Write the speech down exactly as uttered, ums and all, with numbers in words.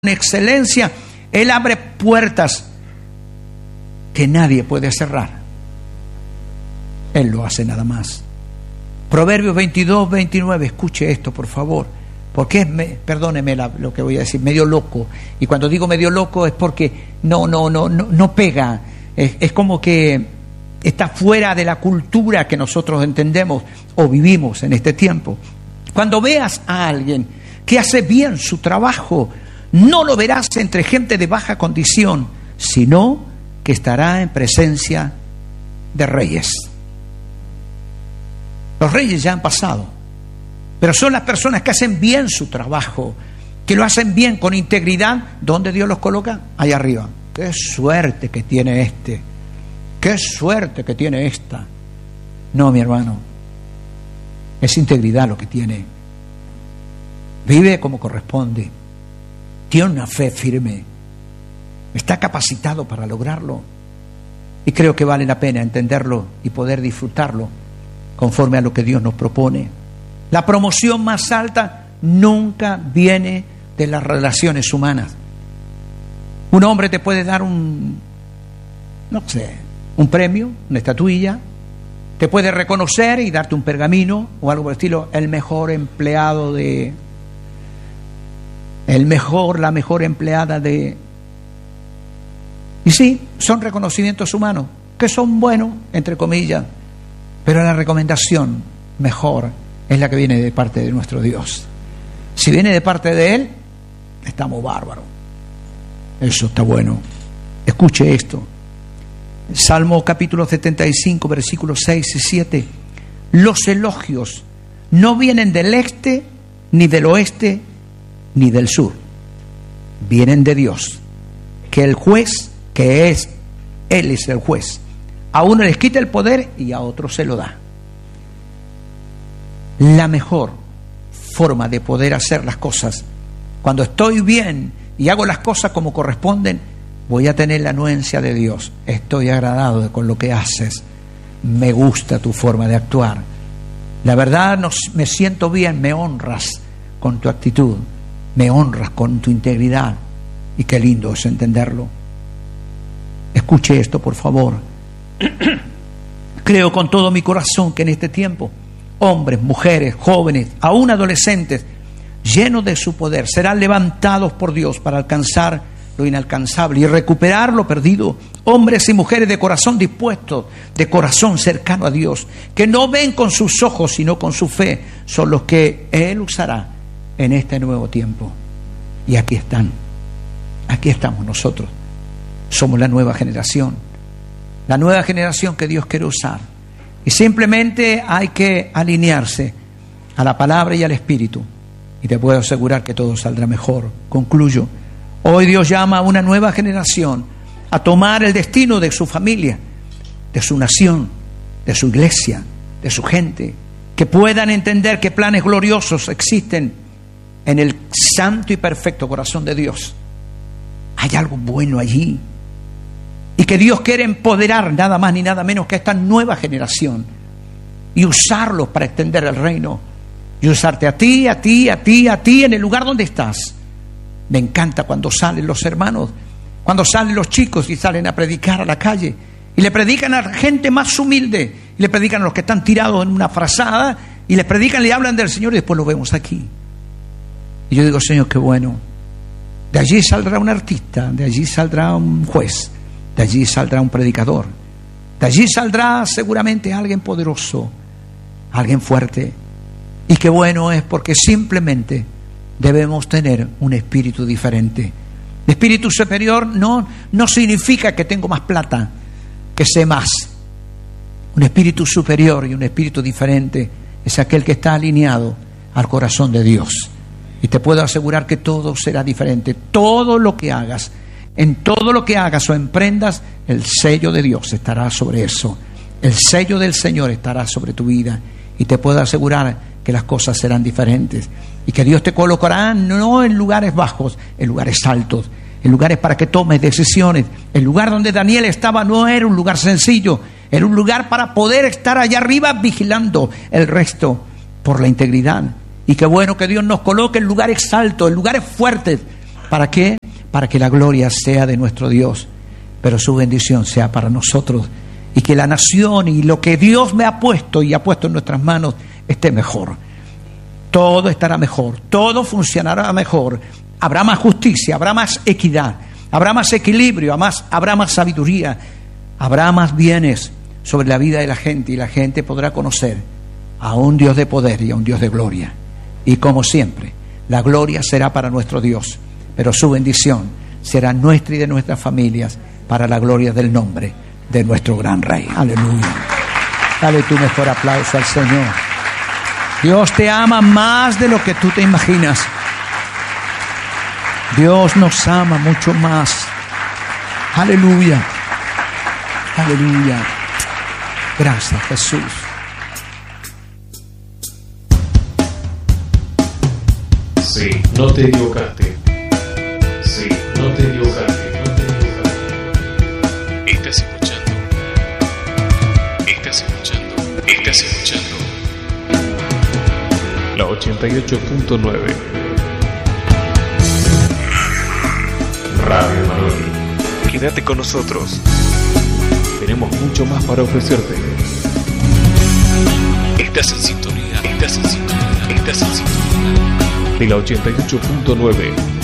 excelencia. Él abre puertas que nadie puede cerrar. Él lo hace nada más. Proverbios veintidós, veintinueve, escuche esto por favor, porque es, me, perdóneme la, lo que voy a decir, medio loco, y cuando digo medio loco es porque no, no, no, no, no pega, es, es como que está fuera de la cultura que nosotros entendemos o vivimos en este tiempo. Cuando veas a alguien que hace bien su trabajo, no lo verás entre gente de baja condición, sino que estará en presencia de reyes. Los reyes ya han pasado, pero son las personas que hacen bien su trabajo, que lo hacen bien con integridad. ¿Dónde Dios los coloca? Allá arriba. ¡Qué suerte que tiene este! ¡Qué suerte que tiene esta! No, mi hermano, es integridad lo que tiene. Vive como corresponde. Tiene una fe firme. Está capacitado para lograrlo. Y creo que vale la pena entenderlo y poder disfrutarlo conforme a lo que Dios nos propone. La promoción más alta nunca viene de las relaciones humanas. Un hombre te puede dar un, no sé, un premio, una estatuilla, te puede reconocer y darte un pergamino o algo por el estilo, el mejor empleado de, el mejor, la mejor empleada de... Y sí, son reconocimientos humanos, que son buenos, entre comillas, pero la recomendación mejor es la que viene de parte de nuestro Dios. Si viene de parte de Él, estamos bárbaros. Eso está bueno. Escuche esto. Salmo capítulo setenta y cinco, versículos seis y siete. Los elogios no vienen del este, ni del oeste, ni del sur. Vienen de Dios, que el juez, que es, Él es el juez. A uno les quita el poder y a otro se lo da. La mejor forma de poder hacer las cosas, cuando estoy bien y hago las cosas como corresponden, voy a tener la anuencia de Dios. Estoy agradado con lo que haces. Me gusta tu forma de actuar. La verdad, no, me siento bien, me honras con tu actitud, me honras con tu integridad. Y qué lindo es entenderlo. Escuche esto, por favor. Creo con todo mi corazón que en este tiempo, hombres, mujeres, jóvenes, aún adolescentes, llenos de su poder, serán levantados por Dios para alcanzar lo inalcanzable y recuperar lo perdido. Hombres y mujeres de corazón dispuestos, de corazón cercano a Dios, que no ven con sus ojos sino con su fe, son los que Él usará en este nuevo tiempo. Y aquí están, aquí estamos nosotros. Somos la nueva generación, la nueva generación que Dios quiere usar. Y simplemente hay que alinearse a la palabra y al Espíritu. Y te puedo asegurar que todo saldrá mejor. Concluyo. Hoy Dios llama a una nueva generación a tomar el destino de su familia, de su nación, de su iglesia, de su gente. Que puedan entender que planes gloriosos existen en el santo y perfecto corazón de Dios. Hay algo bueno allí. Y que Dios quiere empoderar nada más ni nada menos que a esta nueva generación y usarlos para extender el reino y usarte a ti, a ti, a ti, a ti en el lugar donde estás. Me encanta cuando salen los hermanos, cuando salen los chicos y salen a predicar a la calle y le predican a la gente más humilde y le predican a los que están tirados en una frazada y les predican, le hablan del Señor y después lo vemos aquí. Y yo digo, Señor, qué bueno. De allí saldrá un artista, de allí saldrá un juez, de allí saldrá un predicador, de allí saldrá seguramente alguien poderoso, alguien fuerte. Y qué bueno es porque simplemente debemos tener un espíritu diferente. Espíritu superior no, no significa que tengo más plata, que sé más. Un espíritu superior y un espíritu diferente es aquel que está alineado al corazón de Dios. Y te puedo asegurar que todo será diferente. Todo lo que hagas, en todo lo que hagas o emprendas, el sello de Dios estará sobre eso. El sello del Señor estará sobre tu vida. Y te puedo asegurar que las cosas serán diferentes. Y que Dios te colocará no en lugares bajos, en lugares altos. En lugares para que tomes decisiones. El lugar donde Daniel estaba no era un lugar sencillo. Era un lugar para poder estar allá arriba vigilando el resto por la integridad. Y qué bueno que Dios nos coloque en lugares altos, en lugares fuertes, ¿Para qué? Para que la gloria sea de nuestro Dios, pero su bendición sea para nosotros, y que la nación y lo que Dios me ha puesto y ha puesto en nuestras manos esté mejor. Todo estará mejor, todo funcionará mejor, habrá más justicia, habrá más equidad, habrá más equilibrio, más, habrá más sabiduría, habrá más bienes sobre la vida de la gente, y la gente podrá conocer a un Dios de poder y a un Dios de gloria. Y como siempre, la gloria será para nuestro Dios, pero su bendición será nuestra y de nuestras familias, para la gloria del nombre de nuestro gran Rey. Aleluya. Dale tu mejor aplauso al Señor. Dios te ama más de lo que tú te imaginas. Dios nos ama mucho más. Aleluya. Aleluya. Gracias, Jesús. Sí, no te equivocaste. Sí, no te equivocaste. No te equivocaste. Estás escuchando. Estás escuchando. Estás escuchando. La ochenta y ocho punto nueve. Radio Emanuel. Quédate con nosotros. Tenemos mucho más para ofrecerte. Estás en sintonía. Estás en sintonía. Estás en sintonía. De la ochenta y ocho punto nueve.